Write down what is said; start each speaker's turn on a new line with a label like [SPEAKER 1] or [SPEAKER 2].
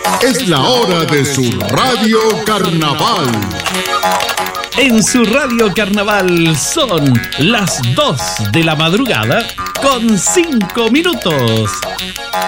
[SPEAKER 1] Es la hora de su Radio Carnaval.
[SPEAKER 2] En su Radio Carnaval son las 2 de la madrugada con 5 minutos.